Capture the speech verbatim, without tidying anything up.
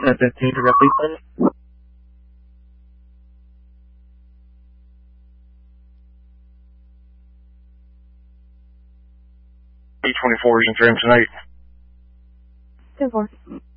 ten fifteen directly, please. B twenty-four is in Tram tonight. ten four.